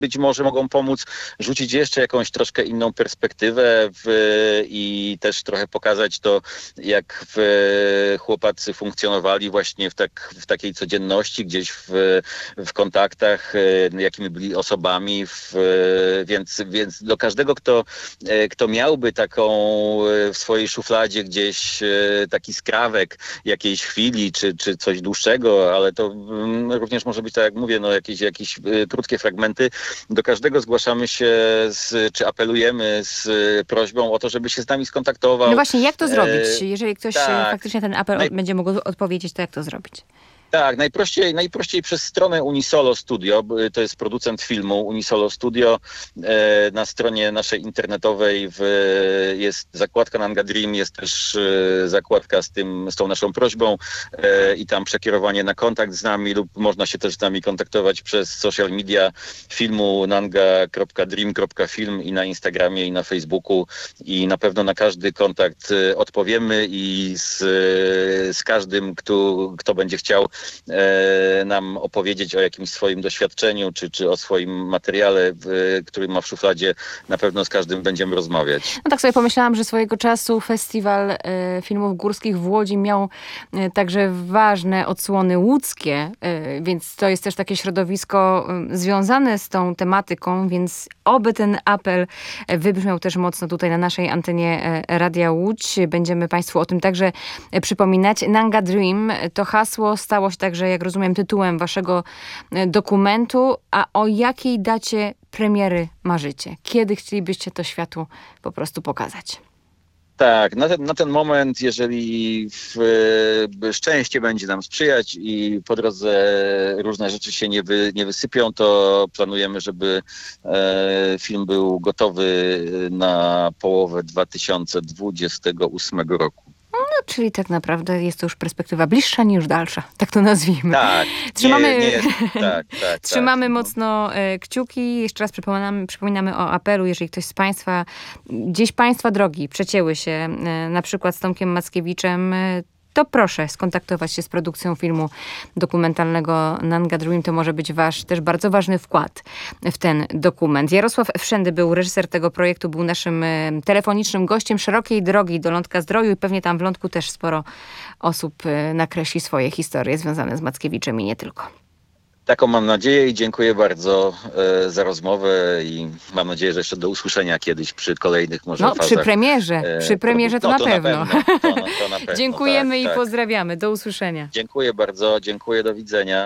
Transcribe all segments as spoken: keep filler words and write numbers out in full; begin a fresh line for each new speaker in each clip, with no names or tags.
być może mogą pomóc rzucić jeszcze jakąś troszkę inną perspektywę w, i też trochę pokazać to, jak w, chłopacy funkcjonowali właśnie w, tak, w takiej codzienności, gdzieś w, w kontaktach, jakimi byli osobami. W, więc, więc do każdego, kto, kto miałby taką w swojej szufladzie gdzieś taki skrawek jakiejś chwili, czy, czy coś dłuższego, ale to również może być, tak jak mówię, no jakieś, jakieś krótkie fragmenty. Do każdego zgłaszamy się, z, czy apelujemy z prośbą o to, żeby się z nami skontaktował.
No właśnie, jak to zrobić? Jeżeli ktoś
tak.
faktycznie ten apel
Naj...
będzie mógł odpowiedzieć, to jak to zrobić?
Tak, najprościej, najprościej przez stronę Unisolo Studio, to jest producent filmu Unisolo Studio. Na stronie naszej internetowej w, jest zakładka Nanga Dream, jest też zakładka z, tym, z tą naszą prośbą i tam przekierowanie na kontakt z nami lub można się też z nami kontaktować przez social media filmu nanga kropka dream kropka film i na Instagramie i na Facebooku i na pewno na każdy kontakt odpowiemy i z, z każdym, kto, kto będzie chciał nam opowiedzieć o jakimś swoim doświadczeniu, czy, czy o swoim materiale, który ma w szufladzie. Na pewno z każdym będziemy rozmawiać.
No tak sobie pomyślałam, że swojego czasu Festiwal e, Filmów Górskich w Łodzi miał e, także ważne odsłony łódzkie, e, więc to jest też takie środowisko e, związane z tą tematyką, więc oby ten apel wybrzmiał też mocno tutaj na naszej antenie e, Radia Łódź. Będziemy Państwu o tym także e, przypominać. Nanga Dream to hasło stało się także, jak rozumiem, tytułem waszego dokumentu. A o jakiej dacie premiery marzycie? Kiedy chcielibyście to światu po prostu pokazać?
Tak, na ten, na ten moment, jeżeli w, szczęście będzie nam sprzyjać i po drodze różne rzeczy się nie, wy, nie wysypią, to planujemy, żeby e, film był gotowy na połowę dwa tysiące dwudziestego ósmego roku.
No, czyli tak naprawdę jest to już perspektywa bliższa niż dalsza, tak to nazwijmy.
Tak,
Trzymamy,
nie, nie jest, tak, tak,
Trzymamy
tak.
mocno e, kciuki. Jeszcze raz przypominamy, przypominamy o apelu, jeżeli ktoś z Państwa, gdzieś Państwa drogi przecięły się e, na przykład z Tomkiem Mackiewiczem, e, to proszę skontaktować się z produkcją filmu dokumentalnego Nanga Dream. To może być wasz też bardzo ważny wkład w ten dokument. Jarosław Wszędy był reżyser tego projektu, był naszym telefonicznym gościem szerokiej drogi do Lądka Zdroju i pewnie tam w Lądku też sporo osób nakreśli swoje historie związane z Mackiewiczem i nie tylko.
Taką mam nadzieję i dziękuję bardzo e, za rozmowę i mam nadzieję, że jeszcze do usłyszenia kiedyś przy kolejnych może
No,
fazach.
przy premierze, e, przy premierze to,
no,
na,
to
pewno.
na pewno. To, no, to na pewno.
Dziękujemy
tak,
i
tak.
pozdrawiamy. Do usłyszenia.
Dziękuję bardzo, dziękuję, do widzenia.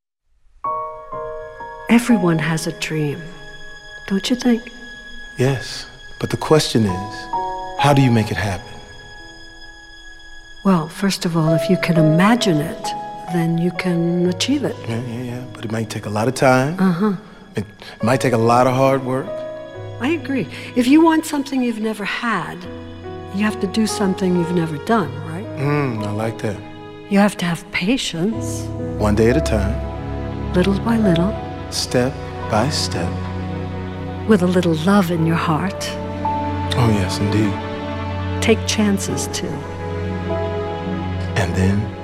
Everyone has a dream, don't you think?
Yes, but the question is, how do you make it happen?
Well, first of all, if you can imagine it, then you can achieve it.
Yeah, yeah, yeah. But it might take a lot of time.
Uh-huh.
It, it might take a lot of hard work.
I agree. If you want something you've never had, you have to do something you've never done, right?
Mm, I like that.
You have to have patience.
One day at a time.
Little by little.
Step by step.
With a little love in your heart.
Oh, yes, indeed.
Take chances, too.
And then